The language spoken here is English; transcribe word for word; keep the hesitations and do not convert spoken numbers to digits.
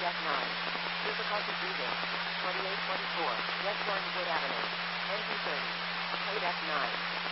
F nine. Difficulty breathing. twenty-eight twenty-four. West Orangewood Avenue. N G thirty. Code F nine.